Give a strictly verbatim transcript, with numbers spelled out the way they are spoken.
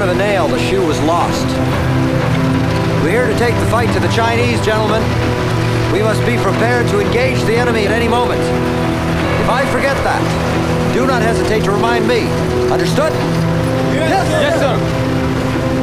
of a nail, the shoe was lost. We're here to take the fight to the Chinese, gentlemen. We must be prepared to engage the enemy at any moment. If I forget that, do not hesitate to remind me. Understood? Yes, sir. Yes, sir.